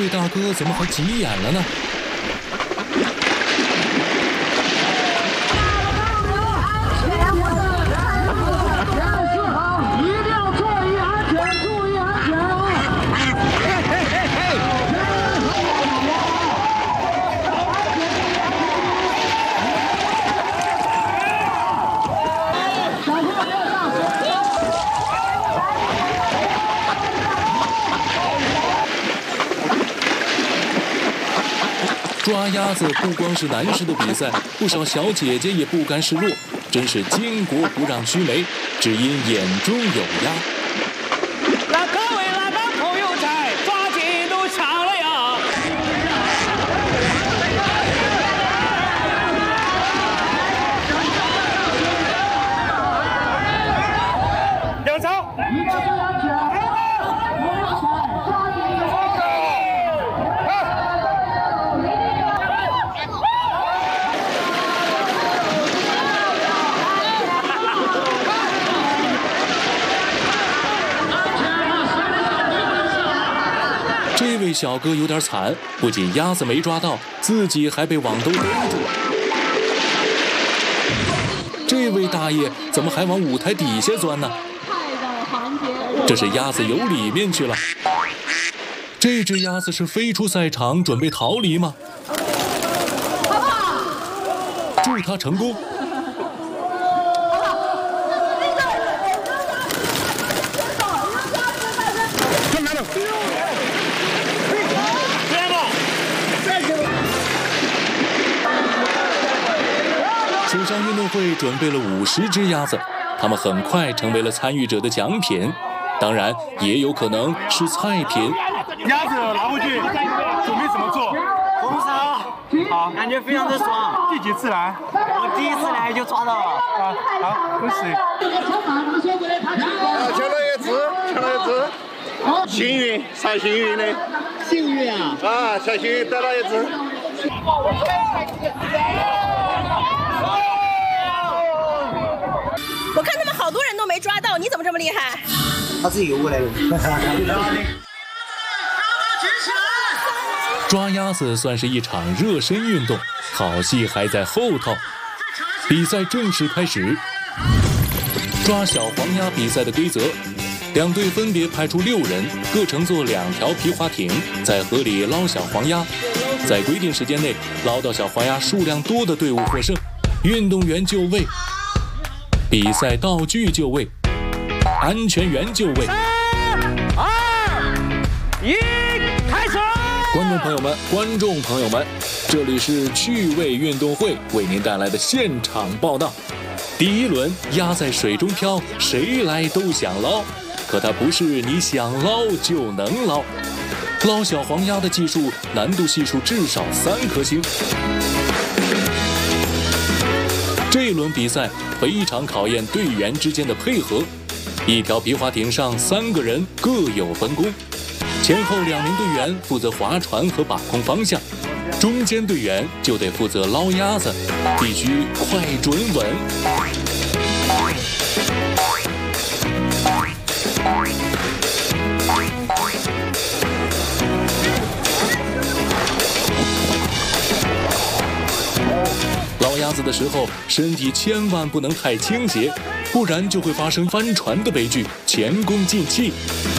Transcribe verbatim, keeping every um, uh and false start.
位大哥怎么还急眼了呢？抓鸭子不光是男士的比赛，不少小姐姐也不甘示弱，真是巾帼不让须眉，只因眼中有鸭。 那各位来帮朋友仔，抓紧都抢了呀！两招。 这位小哥有点惨，不仅鸭子没抓到，自己还被网兜盯住。这位大爷怎么还往舞台底下钻呢？这是鸭子游里面去了。这只鸭子是飞出赛场准备逃离吗？祝他成功。水上运动会准备了五十只鸭子，它们很快成为了参与者的奖品，当然也有可能是菜品。 鸭子拿回去准备怎么做？ 红烧，好，感觉非常的爽。 第几次来？ 我第一次来就抓到了。 啊，好，恭喜！ 抢到一只，抢到一只，幸运，算幸运的。 幸运啊！ 啊，算幸运得到一只。 我看他们好多人都没抓到，你怎么这么厉害？ 他自己游过来的。 抓鸭子算是一场热身运动，好戏还在后头。比赛正式开始。抓小黄鸭比赛的规则：两队分别派出六人，各乘坐两条皮划艇，在河里捞小黄鸭。在规定时间内捞到小黄鸭数量多的队伍获胜。运动员就位，比赛道具就位，安全员就位。 三、二、一，开始！ 观众朋友们，观众朋友们，这里是趣味运动会为您带来的现场报道。第一轮，鸭在水中飘，谁来都想捞，可它不是你想捞就能捞。捞小黄鸭的技术难度系数至少三颗星。这一轮比赛非常考验队员之间的配合。一条皮划艇上三个人各有分工，前后两名队员负责划船和把控方向，中间队员就得负责捞鸭子，必须快准稳。捞鸭子的时候，身体千万不能太倾斜，不然就会发生翻船的悲剧，前功尽弃。